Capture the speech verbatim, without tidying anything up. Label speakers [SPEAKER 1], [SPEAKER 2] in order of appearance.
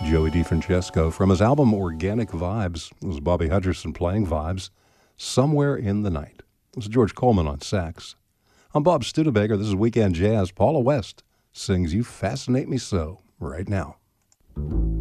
[SPEAKER 1] Joey DeFrancesco from his album Organic Vibes. It was Bobby Hutcherson playing Vibes, Somewhere in the Night. It was George Coleman on sax. I'm Bob Studebaker. This is Weekend Jazz. Paula West sings You Fascinate Me So right now.